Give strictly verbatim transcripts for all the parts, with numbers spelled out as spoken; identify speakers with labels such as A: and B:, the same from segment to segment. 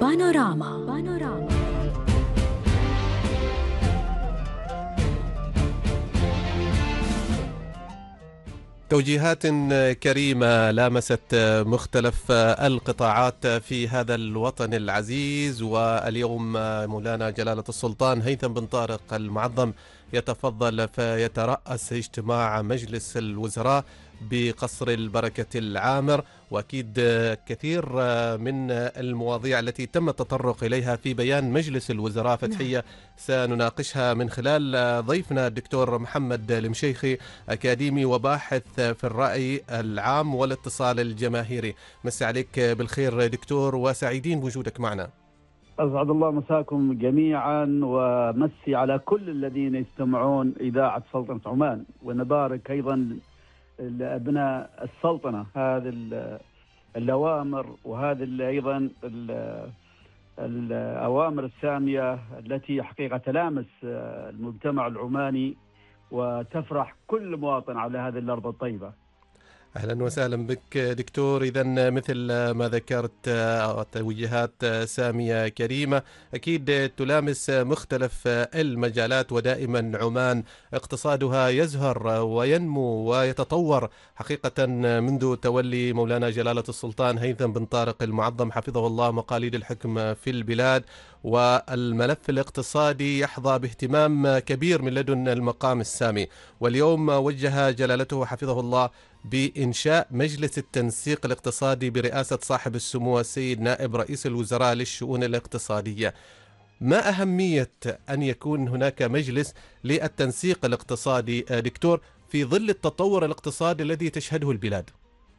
A: بانوراما بانوراما
B: توجيهات كريمة لامست مختلف القطاعات في هذا الوطن العزيز. واليوم مولانا جلالة السلطان هيثم بن طارق المعظم يتفضل فيترأس اجتماع مجلس الوزراء بقصر البركة العامر، وأكيد كثير من المواضيع التي تم التطرق إليها في بيان مجلس الوزراء فتحية سنناقشها من خلال ضيفنا الدكتور محمد المشيخي، أكاديمي وباحث في الرأي العام والاتصال الجماهيري. مسي عليك بالخير دكتور، وسعيدين بوجودك معنا.
C: أسعد الله مساكم جميعا، ومسي على كل الذين يستمعون إذاعة سلطنة عمان، ونبارك أيضا لأبناء السلطنة هذه الأوامر وهذه أيضا الأوامر السامية التي حقيقة تلامس المجتمع العماني وتفرح كل مواطن على هذه الأرض الطيبة.
B: أهلا وسهلا بك دكتور. إذن مثل ما ذكرت توجيهات سامية كريمة أكيد تلامس مختلف المجالات، ودائما عمان اقتصادها يزهر وينمو ويتطور حقيقة منذ تولي مولانا جلالة السلطان هيثم بن طارق المعظم حفظه الله مقاليد الحكم في البلاد، والملف الاقتصادي يحظى باهتمام كبير من لدن المقام السامي. واليوم وجه جلالته حفظه الله بإنشاء مجلس التنسيق الاقتصادي برئاسة صاحب السمو السيد نائب رئيس الوزراء للشؤون الاقتصادية. ما أهمية أن يكون هناك مجلس للتنسيق الاقتصادي دكتور في ظل التطور الاقتصادي الذي تشهده البلاد؟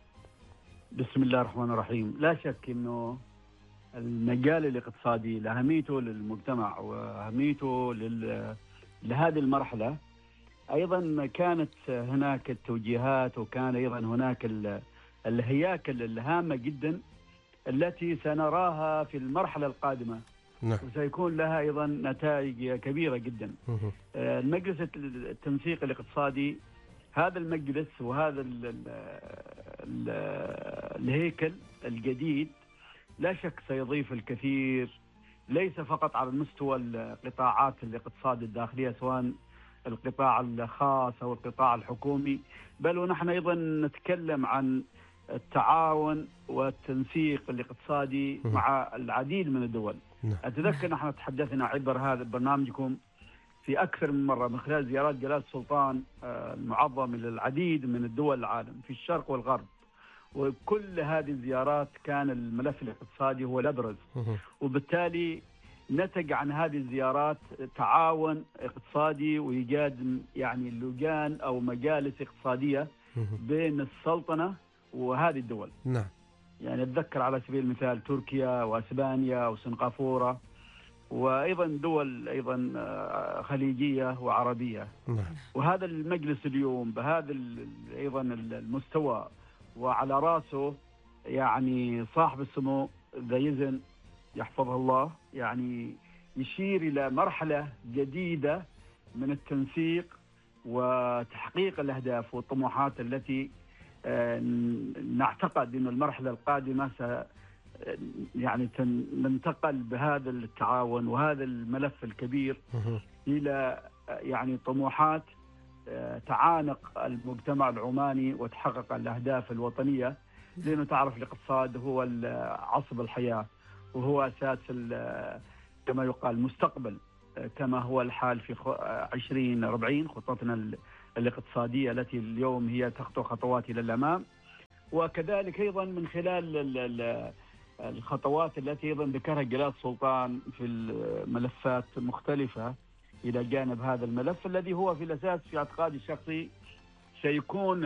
C: بسم الله الرحمن الرحيم. لا شك أنه المجال الاقتصادي لأهميته للمجتمع وأهميته لل... لهذه المرحلة. أيضا كانت هناك التوجيهات، وكان أيضا هناك الهياكل الهامة جدا التي سنراها في المرحلة القادمة،
B: نعم.
C: وسيكون لها أيضا نتائج كبيرة جدا. المجلس التنسيق الاقتصادي، هذا المجلس وهذا ال ال ال الهيكل الجديد لا شك سيضيف الكثير، ليس فقط على مستوى القطاعات الاقتصاد الداخلية سواء القطاع الخاص أو القطاع الحكومي، بل ونحن أيضا نتكلم عن التعاون والتنسيق الاقتصادي مع العديد من الدول. أتذكر نحن تحدثنا عبر هذا برنامجكم في أكثر من مرة من خلال زيارات جلالة السلطان المعظم إلى العديد من الدول العالم في الشرق والغرب، وكل هذه الزيارات كان الملف الاقتصادي هو الأبرز، وبالتالي نتج عن هذه الزيارات تعاون اقتصادي وإيجاد يعني لجان أو مجالس اقتصادية بين السلطنة وهذه الدول.
B: نعم.
C: يعني أتذكر على سبيل المثال تركيا وأسبانيا وسنغافورة، وأيضا دول أيضا خليجية وعربية.
B: نعم.
C: وهذا المجلس اليوم بهذا أيضا المستوى، وعلى رأسه يعني صاحب السمو ذا يزن يحفظه الله، يعني يشير إلى مرحلة جديدة من التنسيق وتحقيق الأهداف والطموحات التي نعتقد أن المرحلة القادمة س يعني ننتقل بهذا التعاون وهذا الملف الكبير إلى يعني طموحات تعانق المجتمع العماني وتحقق الأهداف الوطنية، لأنه تعرف الاقتصاد هو عصب الحياة وهو أساس كما يقال المستقبل، كما هو الحال في عشرين أربعين خطتنا الاقتصادية التي اليوم هي تخطو خطوات إلى الأمام. وكذلك أيضا من خلال الخطوات التي أيضا ذكرها جلالة السلطان في الملفات مختلفة إلى جانب هذا الملف الذي هو في الأساس في اعتقادي الشخصي سيكون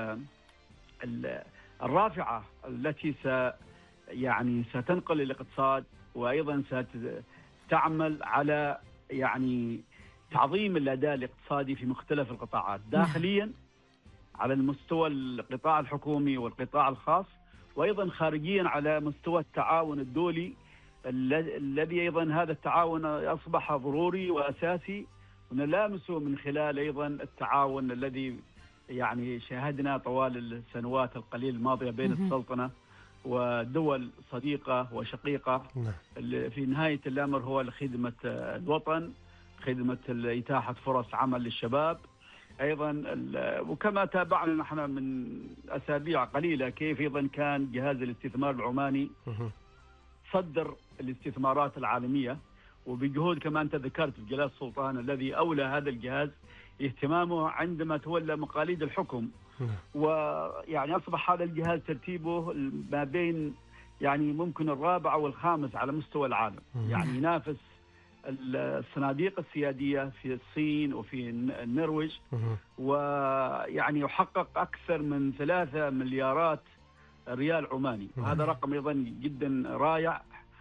C: الرافعة التي س يعني ستنقل الاقتصاد، وأيضا ستعمل على يعني تعظيم الأداء الاقتصادي في مختلف القطاعات داخليا على المستوى القطاع الحكومي والقطاع الخاص، وأيضا خارجيا على مستوى التعاون الدولي الذي أيضا هذا التعاون أصبح ضروري وأساسي، ونلامسه من خلال أيضا التعاون الذي يعني شاهدنا طوال السنوات القليلة الماضية بين السلطنة ودول صديقة وشقيقة.
B: نعم.
C: في نهاية الأمر هو خدمة الوطن، خدمة إتاحة فرص عمل للشباب أيضا. وكما تابعنا نحن من أسابيع قليلة كيف أيضا كان جهاز الاستثمار العماني صدر الاستثمارات العالمية، وبجهود كما أنت ذكرت جلالة السلطان الذي أولى هذا الجهاز اهتمامه عندما تولى مقاليد الحكم. ويعني أصبح هذا الجهاز ترتيبه ما بين يعني ممكن الرابع والخامس على مستوى العالم، يعني ينافس الصناديق السيادية في الصين وفي النرويج، ويعني يحقق أكثر من ثلاثة مليارات ريال عماني، وهذا رقم أيضا جدا رائع،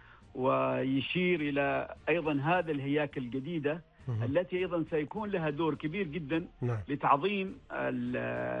C: ويشير إلى أيضا هذا الهياكل الجديدة التي أيضا سيكون لها دور كبير جدا لتعظيم ال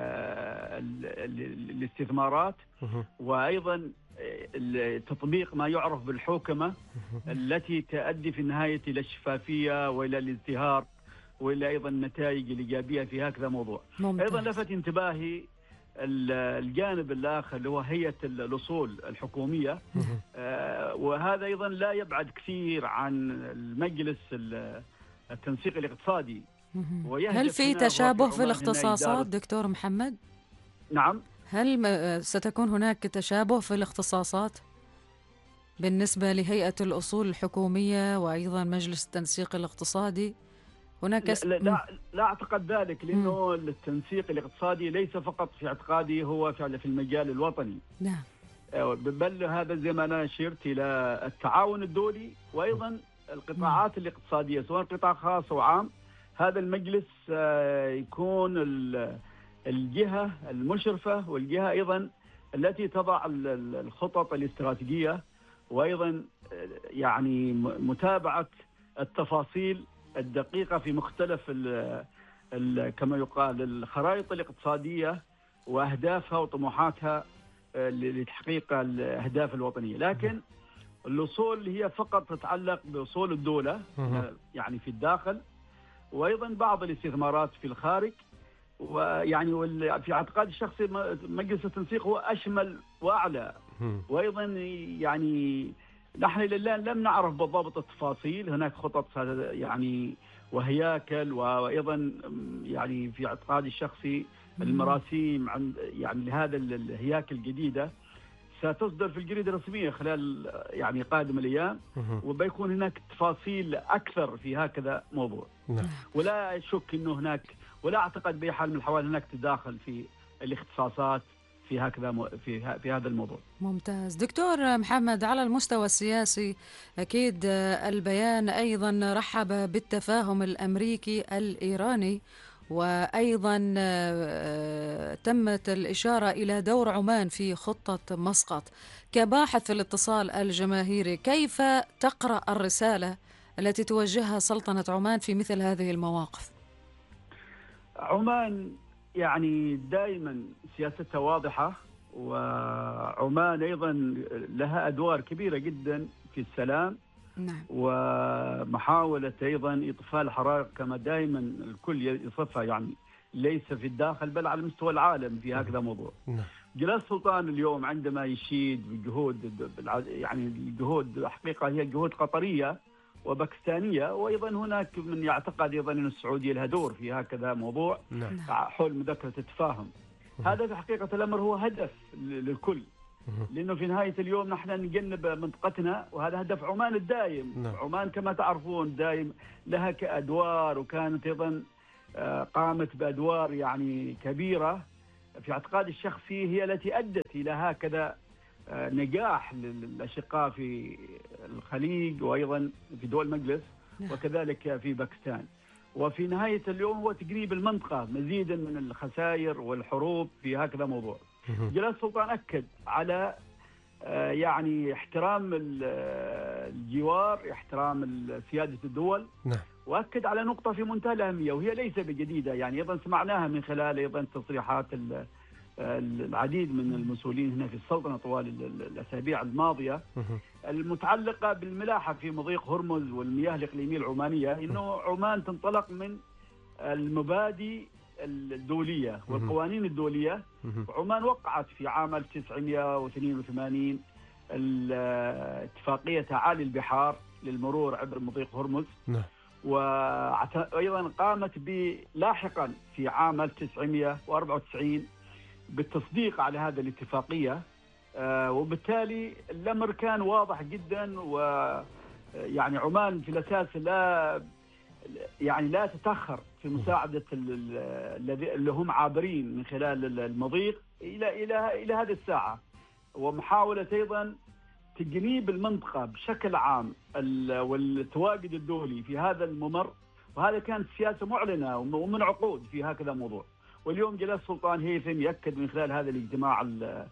C: ال ال الاستثمارات، وأيضا تطبيق ما يعرف بالحوكمة التي تؤدي في النهاية إلى الشفافية وإلى الازدهار وإلى أيضا النتائج الإيجابية في هكذا موضوع. ممتاز. أيضا لفت انتباهي الجانب الآخر اللي هو هيئة الأصول الحكومية، آه وهذا أيضا لا يبعد كثير عن المجلس التنسيق الاقتصادي.
D: هل في تشابه في الاختصاصات دكتور محمد؟
C: نعم.
D: هل ستكون هناك تشابه في الاختصاصات بالنسبة لهيئة الأصول الحكومية وأيضا مجلس التنسيق الاقتصادي؟ هناك
C: لا, لا, لا, لا أعتقد ذلك، لأنه م. التنسيق الاقتصادي ليس فقط في اعتقادي هو في المجال الوطني.
D: نعم.
C: بل هذا زي ما أنا أشرت إلى التعاون الدولي وأيضا القطاعات م. الاقتصادية سواء قطاع خاص أو عام. هذا المجلس يكون الجهة المشرفة والجهة أيضا التي تضع الخطط الاستراتيجية، وأيضا يعني متابعة التفاصيل الدقيقة في مختلف ال ال كما يقال الخرائط الاقتصادية وأهدافها وطموحاتها لتحقيق الأهداف الوطنية. لكن الأصول هي فقط تتعلق بأصول الدولة يعني في الداخل، وأيضا بعض الاستثمارات في الخارج. ويعني في اعتقاد الشخصي مجلس التنسيق هو أشمل وأعلى، وأيضا يعني نحن إلى الآن لم نعرف بالضبط التفاصيل. هناك خطط يعني وهياكل، وأيضا يعني في اعتقادي الشخصي المراسيم عند يعني لهذا الهياكل الجديدة ستصدر في الجريدة الرسمية خلال يعني قادم الأيام، وبيكون هناك تفاصيل أكثر في هكذا موضوع. ولا شك أنه هناك ولا أعتقد بأي حال من الأحوال هناك تداخل في الاختصاصات في هكذا في في هذا الموضوع.
D: ممتاز. دكتور محمد، على المستوى السياسي أكيد البيان أيضا رحب بالتفاهم الأمريكي الإيراني، وأيضا تمت الإشارة إلى دور عمان في خطة مسقط. كباحث في الاتصال الجماهيري، كيف تقرأ الرسالة التي توجهها سلطنة عمان في مثل هذه المواقف؟
C: عمان يعني دائما سياستها واضحة، وعمان أيضا لها أدوار كبيرة جدا في السلام.
D: نعم.
C: ومحاولة أيضا إطفاء الحرائق كما دائما الكل يصفها، يعني ليس في الداخل بل على مستوى العالم في هكذا موضوع.
B: نعم.
C: جلالة السلطان اليوم عندما يشيد بجهود يعني الجهود حقيقة هي جهود قطرية وباكستانية، وأيضا هناك من يعتقد أيضا أن السعودية لها دور في هكذا موضوع.
B: نعم.
C: حول مذكرة التفاهم. هذا في حقيقة الأمر هو هدف للكل، لأنه في نهاية اليوم نحن نجنب منطقتنا، وهذا هدف عمان الدائم.
B: نعم.
C: عمان كما تعرفون دائم لها كأدوار، وكانت أيضا قامت بأدوار يعني كبيرة في اعتقادي الشخصي هي التي أدت إلى هكذا نجاح للأشقاء في الخليج وأيضا في دول المجلس وكذلك في باكستان. وفي نهاية اليوم هو تقريب المنطقة مزيدا من الخسائر والحروب في هكذا موضوع. جلالة السلطان أكد على يعني احترام الجوار، احترام سيادة الدول.
B: نعم.
C: وأكد على نقطة في منتهى الأهمية وهي ليس بجديدة، يعني أيضا سمعناها من خلال أيضا تصريحات العديد من المسؤولين هنا في السلطنة طوال الأسابيع الماضية المتعلقة بالملاحة في مضيق هرمز والمياه الإقليمية العمانية، إنه عمان تنطلق من المبادئ الدولية والقوانين الدولية. عمان وقعت في عام ألف وتسعمئة واثنين وثمانين اتفاقية تعالي البحار للمرور عبر مضيق هرمز، وأيضا قامت لاحقا في عام ألف وتسعمئة وأربعة وتسعين بالتصديق على هذه الاتفاقية. وبالتالي الأمر كان واضح جدا، ويعني عمان في الأساس لا يعني لا تتأخر في مساعدة اللي هم عابرين من خلال المضيق إلى إلى إلى هذه الساعة، ومحاولة أيضا تجنيب المنطقة بشكل عام والتواجد الدولي في هذا الممر. وهذا كانت سياسة معلنة ومن عقود في هكذا موضوع. واليوم جلالة السلطان هيثم يأكد من خلال هذا الاجتماع ال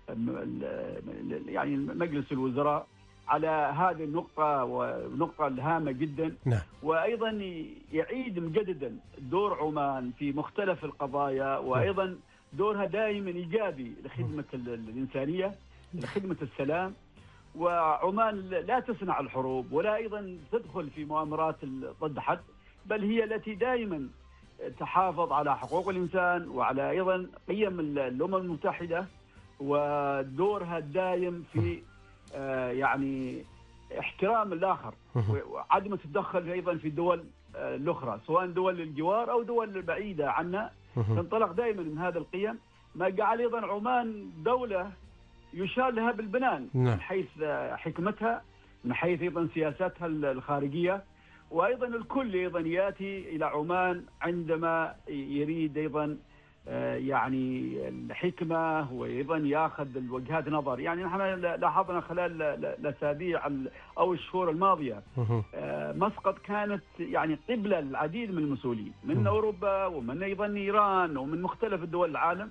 C: ال يعني مجلس الوزراء على هذه النقطة، ونقطة الهامة جدا.
B: نعم.
C: وأيضا يعيد مجددا دور عمان في مختلف القضايا، وأيضا دورها دائما إيجابي لخدمة الإنسانية، لخدمة السلام. وعمان لا تصنع الحروب ولا أيضا تدخل في مؤامرات ضد حد، بل هي التي دائما تحافظ على حقوق الإنسان وعلى أيضا قيم الأمم المتحدة، ودورها الدائم في آه يعني احترام الآخر وعدم التدخل أيضا في الدول آه الأخرى، سواء دول الجوار أو دول بعيدة عنا. تنطلق دائما من هذا القيم، ما جعل أيضا عمان دولة يشار لها بالبنان من حيث حكمتها، من حيث أيضا سياستها الخارجية. وأيضا الكل أيضا يأتي إلى عمان عندما يريد أيضا يعني الحكمة، وأيضا يأخذ الوجهات نظر. يعني نحن لاحظنا خلال الأسابيع أو الشهور الماضية مسقط كانت يعني قبلة العديد من المسؤولين من أوروبا ومن أيضا إيران ومن مختلف الدول العالم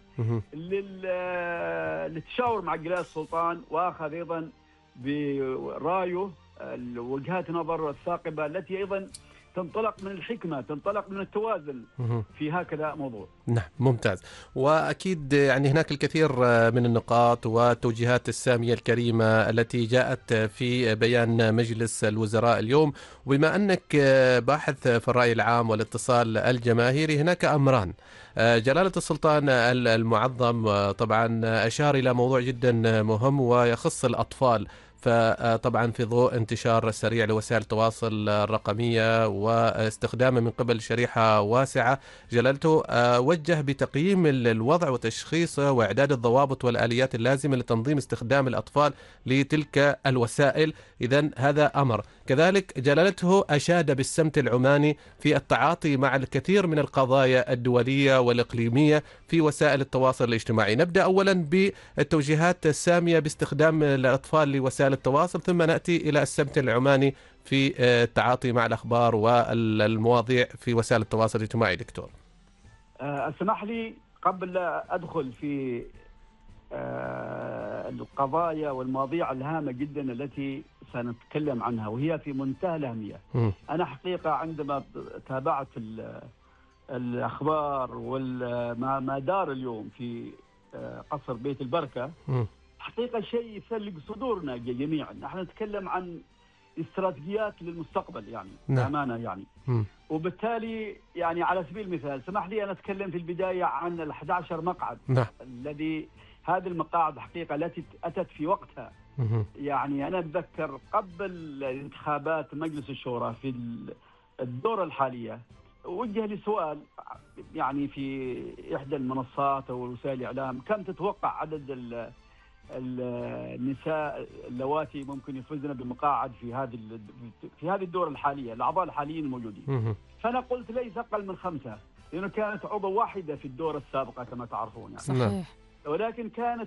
C: للتشاور مع جلالة السلطان، وأخذ أيضا برايه وجهات نظر الثاقبة التي أيضا تنطلق من الحكمة، تنطلق من التوازن في هكذا موضوع.
B: نعم، ممتاز. وأكيد يعني هناك الكثير من النقاط والتوجيهات السامية الكريمة التي جاءت في بيان مجلس الوزراء اليوم. وبما أنك باحث في الرأي العام والاتصال الجماهيري، هناك أمران. جلالة السلطان المعظم طبعا أشار إلى موضوع جدا مهم ويخص الأطفال، فطبعا في ضوء انتشار سريع لوسائل التواصل الرقمية واستخدامه من قبل شريحة واسعة، جلالته وجه بتقييم الوضع وتشخيصه وإعداد الضوابط والآليات اللازمة لتنظيم استخدام الأطفال لتلك الوسائل. إذن هذا أمر. كذلك جلالته أشاد بالسمت العماني في التعاطي مع الكثير من القضايا الدولية والإقليمية في وسائل التواصل الاجتماعي. نبدأ أولا بالتوجيهات السامية باستخدام الأطفال لوسائل التواصل، ثم نأتي إلى السمت العماني في التعاطي مع الأخبار والمواضيع في وسائل التواصل الاجتماعي. دكتور
C: اسمح لي قبل لا أدخل في القضايا والمواضيع الهامة جدا التي سنتكلم عنها وهي في منتهى الأهمية. أنا حقيقة عندما تابعت الأخبار وما دار اليوم في قصر بيت البركة، حقيقة شيء يثلج صدورنا جميعا. نحن نتكلم عن استراتيجيات للمستقبل يعني بأمانة يعني. م. وبالتالي يعني على سبيل المثال سمح لي أن أتكلم في البداية عن الأحد عشر مقعد م. الذي هذه المقاعد حقيقة التي أتت في وقتها. م. يعني أنا أتذكر قبل انتخابات مجلس الشورى في الدورة الحالية وجه لي سؤال يعني في إحدى المنصات أو وسائل الإعلام، كم تتوقع عدد النساء اللواتي ممكن يفوزن بمقاعد في هذه في هذه الدورة الحالية، الأعضاء الحاليين الموجودين؟ فأنا قلت ليس أقل من خمسة، لأنه كانت عضو واحدة في الدورة السابقة كما تعرفون يعني.
D: صحيح.
C: ولكن كانت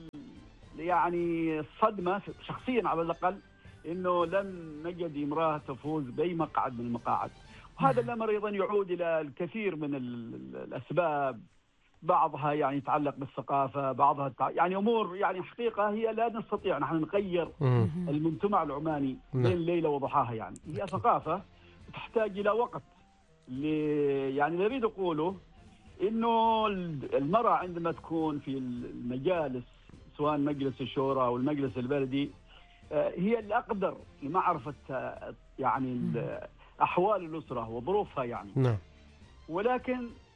C: يعني الصدمة شخصيا على الأقل إنه لم نجد امرأة تفوز بأي مقعد من المقاعد. وهذا الأمر أيضا يعود إلى الكثير من الأسباب، بعضها يعني يتعلق بالثقافة، بعضها تع... يعني أمور يعني حقيقة هي لا نستطيع نحن نغير المجتمع العماني بين ليلة وضحاها. يعني هي ثقافة تحتاج إلى وقت. ل... يعني اللي أريد أقوله إنه المرأة عندما تكون في المجالس سواء مجلس الشورى أو المجلس البلدي هي الأقدر لمعرفة يعني أحوال الأسرة وظروفها يعني.
B: نعم.
C: ولكن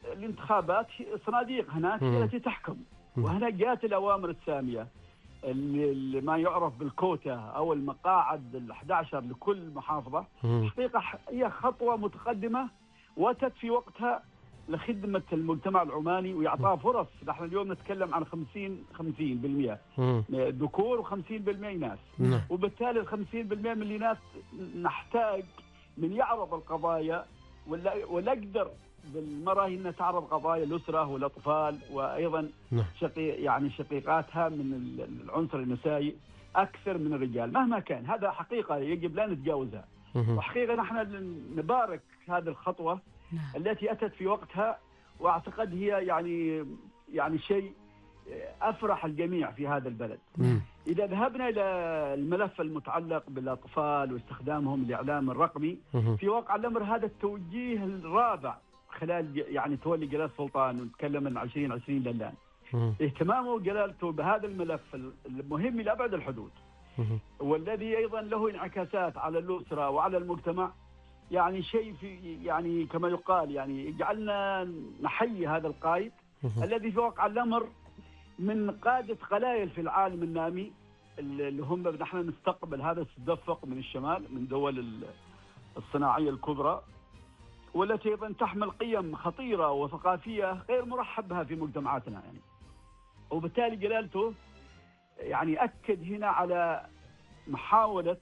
C: الانتخابات صناديق هناك هي التي تحكم، وهنا جاءت الأوامر السامية اللي ما يعرف بالكوتا أو المقاعد الأحد عشر لكل محافظة. حقيقة هي خطوة متقدمة واتت في وقتها لخدمة المجتمع العماني وإعطاء فرص. نحن اليوم نتكلم عن خمسين خمسين بالمئة ذكور وخمسين بالمئة إناث، وبالتالي الخمسين بالمئة من الإناث نحتاج من يعرض القضايا، ولا ولا أقدر بالمرأة أنها تعرض قضايا الأسرة والأطفال وأيضا شقي يعني شقيقاتها من العنصر النسائي أكثر من الرجال مهما كان. هذا حقيقة يجب لا نتجاوزها، وحقيقة نحن نبارك هذه الخطوة التي أتت في وقتها، وأعتقد هي يعني يعني شيء أفرح الجميع في هذا البلد. إذا ذهبنا إلى الملف المتعلق بالأطفال واستخدامهم الإعلام الرقمي، في واقع الأمر هذا التوجيه الرابع خلال يعني تولي جلالة السلطان، ونتكلم من عشرين عشرين للآن، اهتمامه جلالته بهذا الملف المهم لأبعد الحدود، والذي أيضا له انعكاسات على الأسرة وعلى المجتمع. يعني شيء في يعني كما يقال يعني يجعلنا نحيي هذا القائد الذي في واقع الأمر من قادة قلايل في العالم النامي، اللي هم نحن نستقبل هذا التدفق من الشمال من دول الصناعية الكبرى، والتي أيضا تحمل قيم خطيرة وثقافية غير مرحب بها في مجتمعاتنا يعني. وبالتالي جلالته يعني أكد هنا على محاولة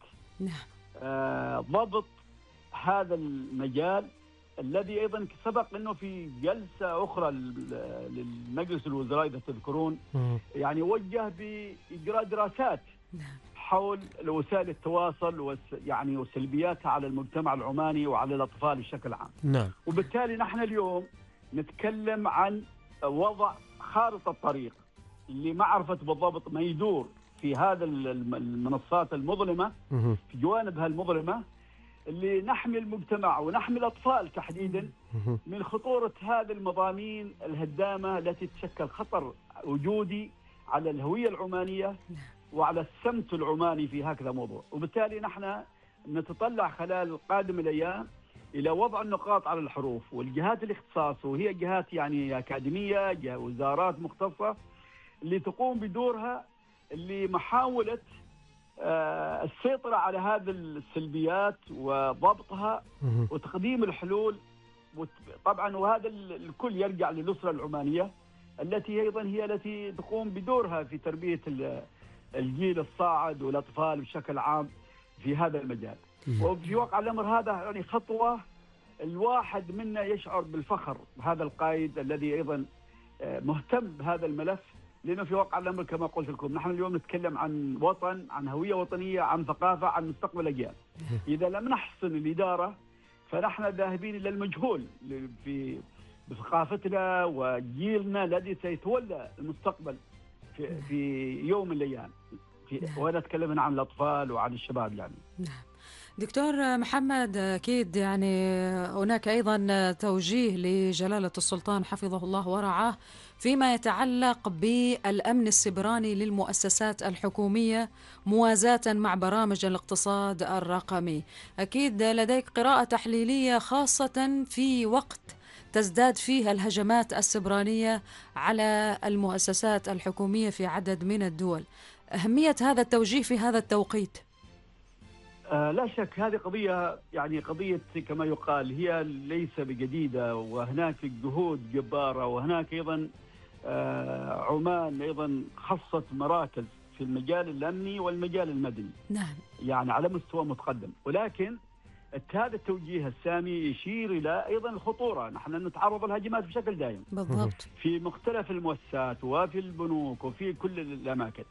C: آه ضبط هذا المجال الذي أيضا سبق أنه في جلسة أخرى للمجلس الوزراء إذا تذكرون يعني وجه بإجراء دراسات حول وسائل التواصل يعني وسلبياتها على المجتمع العماني وعلى الأطفال بشكل عام.
B: نعم.
C: وبالتالي نحن اليوم نتكلم عن وضع خارطة الطريق لمعرفة بالضبط ما يدور في هذا المنصات المظلمة في جوانبها المظلمة، اللي نحمي المجتمع ونحمي الأطفال تحديدا من خطورة هذه المضامين الهدامة التي تشكل خطر وجودي على الهوية العمانية وعلى السمت العماني في هكذا موضوع. وبالتالي نحن نتطلع خلال قادم الأيام إلى وضع النقاط على الحروف، والجهات الاختصاص وهي جهات يعني أكاديمية، وزارات مختصة اللي تقوم بدورها لمحاولة آه السيطرة على هذه السلبيات وضبطها وتقديم الحلول. طبعا وهذا الكل يرجع للأسرة العمانية التي أيضا هي التي تقوم بدورها في تربية الجيل الصاعد والأطفال بشكل عام في هذا المجال. وفي واقع الأمر هذا يعني خطوة الواحد منا يشعر بالفخر بهذا القائد الذي أيضا مهتم بهذا الملف، لأنه في واقع الأمر كما قلت لكم نحن اليوم نتكلم عن وطن، عن هوية وطنية، عن ثقافة، عن مستقبل أجيال. إذا لم نحسن الإدارة فنحن ذاهبين إلى المجهول في بثقافتنا وجيلنا الذي سيتولى المستقبل في, في يوم من الأيام، وأنا أتكلم عن الأطفال وعن الشباب يعني.
D: دكتور محمد، أكيد يعني هناك أيضا توجيه لجلالة السلطان حفظه الله ورعاه فيما يتعلق بالأمن السبراني للمؤسسات الحكومية موازاة مع برامج الاقتصاد الرقمي. أكيد لديك قراءة تحليلية خاصة في وقت تزداد فيها الهجمات السبرانية على المؤسسات الحكومية في عدد من الدول. أهمية هذا التوجيه في هذا التوقيت؟
C: آه لا شك هذه قضية يعني قضية كما يقال هي ليس بجديدة، وهناك جهود جبارة، وهناك أيضا آه عمان أيضا خصت مراكز في المجال الأمني والمجال المدني.
D: نعم.
C: يعني على مستوى متقدم، ولكن هذا التوجيه السامي يشير إلى أيضا الخطورة. نحن نتعرض للهجمات بشكل دائم
D: بالضبط
C: في مختلف المؤسسات وفي البنوك وفي كل الأماكن.